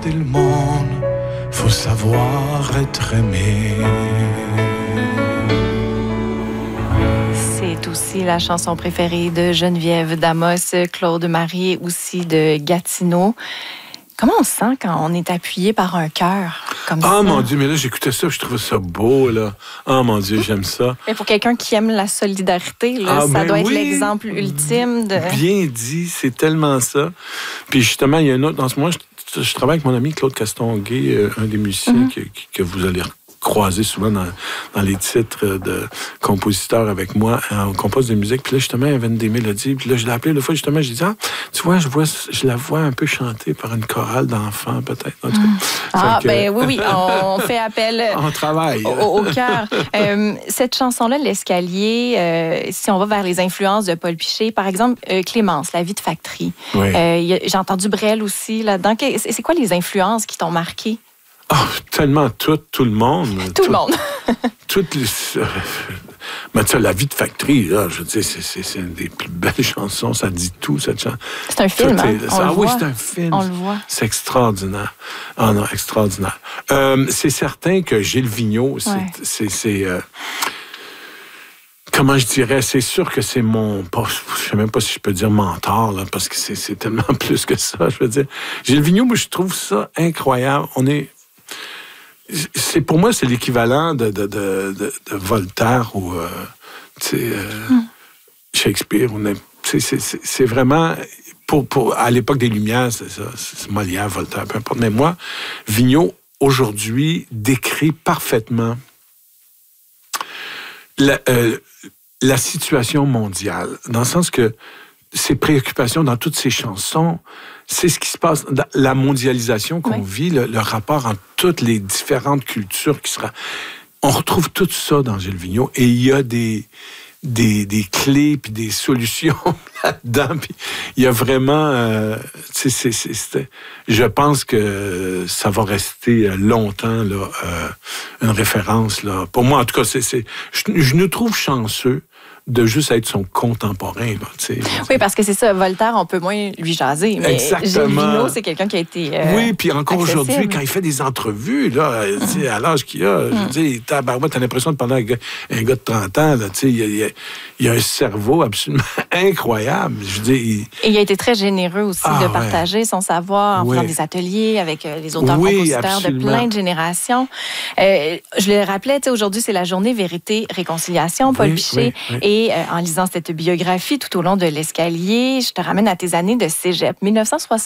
del mondo, faut savoir être aimé. C'est aussi la chanson préférée de Geneviève d'Amos, Claude Marié aussi de Gatineau. Comment on se sent quand on est appuyé par un cœur comme ça? Ah, mon Dieu, mais là, j'écoutais ça, je trouvais ça beau, là. Ah, mon Dieu, j'aime ça. Mais pour quelqu'un qui aime la solidarité, là, ça doit être l'exemple ultime de... Bien dit, c'est tellement ça. Puis justement, il y a un autre... En ce moment, je travaille avec mon ami Claude Castonguay, un des musiciens que vous allez croiser souvent dans les titres de compositeurs avec moi. On compose des musiques. Puis là, justement, il y avait des mélodies. Puis là, je l'ai appelé une fois, justement, j'ai dit, tu vois, je la vois un peu chanter par une chorale d'enfants, peut-être. En tout cas. Oui, on fait appel on travaille. Au cœur. Cette chanson-là, L'Escalier, si on va vers les influences de Paul Piché, par exemple, Clémence, La vie de factory. Oui. J'ai entendu Brel aussi là-dedans. C'est quoi les influences qui t'ont marqué? Oh, tellement tout le monde. Tout le monde. Toutes les... Mais tu sais, La vie de factory, là, je veux dire, c'est une des plus belles chansons. Ça dit tout, cette chanson. C'est un film, hein? Oui, c'est un film. On le voit. C'est extraordinaire. Ah non, extraordinaire. C'est certain que Gilles Vigneault, c'est comment je dirais, c'est sûr que c'est mon... Je sais même pas si je peux dire mentor, là, parce que c'est tellement plus que ça, je veux dire. Gilles Vigneault, moi, je trouve ça incroyable. Pour moi, c'est l'équivalent de Voltaire ou Shakespeare. C'est vraiment... à l'époque des Lumières, c'est ça. C'est Molière, Voltaire, peu importe. Mais moi, Vigneault, aujourd'hui, décrit parfaitement la situation mondiale. Dans le sens que ses préoccupations dans toutes ses chansons, c'est ce qui se passe, la mondialisation qu'on vit, le rapport entre toutes les différentes cultures qui sera... On retrouve tout ça dans Gilles Vigneault et il y a des clés puis des solutions là-dedans. Puis il y a vraiment... je pense que ça va rester longtemps là, une référence. Là. Pour moi, en tout cas, je nous trouve chanceux de juste être son contemporain. Là, oui, parce que c'est ça, Voltaire, on peut moins lui jaser, mais Gilles Vigneault, c'est quelqu'un qui a été oui, puis encore accessible. Aujourd'hui, quand il fait des entrevues, là, à l'âge qu'il a, je veux dire, t'as l'impression de parler avec un gars de 30 ans, là, il a un cerveau absolument incroyable. Je veux dire, Et il a été très généreux aussi de partager son savoir en faisant des ateliers avec les auteurs-compositeurs de plein de générations. Je le rappelais, aujourd'hui, c'est la journée Vérité-Réconciliation, Paul Piché. Et en lisant cette biographie tout au long de l'escalier, je te ramène à tes années de cégep, 1960.